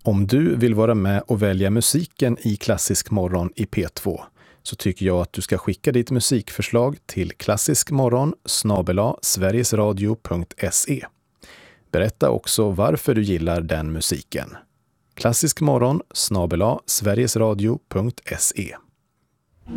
Om du vill vara med och välja musiken i Klassisk morgon i P2 så tycker jag att du ska skicka ditt musikförslag till klassiskmorgon@sverigesradio.se. Berätta också varför du gillar den musiken. klassiskmorgon@sverigesradio.se.